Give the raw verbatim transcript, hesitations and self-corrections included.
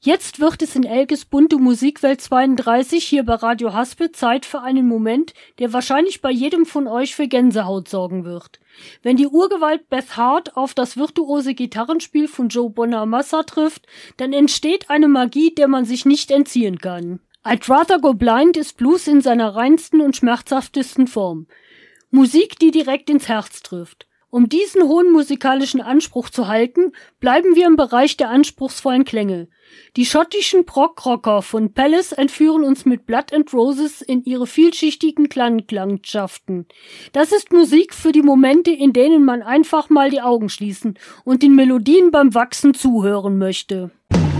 Jetzt wird es in Elkes bunte Musikwelt zweiunddreißig hier bei Radio Haspel Zeit für einen Moment, der wahrscheinlich bei jedem von euch für Gänsehaut sorgen wird. Wenn die Urgewalt Beth Hart auf das virtuose Gitarrenspiel von Joe Bonamassa trifft, dann entsteht eine Magie, der man sich nicht entziehen kann. I'd Rather Go Blind ist Blues in seiner reinsten und schmerzhaftesten Form. Musik, die direkt ins Herz trifft. Um diesen hohen musikalischen Anspruch zu halten, bleiben wir im Bereich der anspruchsvollen Klänge. Die schottischen Prog-Rocker von Palace entführen uns mit Blood and Roses in ihre vielschichtigen Klanglandschaften. Das ist Musik für die Momente, in denen man einfach mal die Augen schließen und den Melodien beim Wachsen zuhören möchte.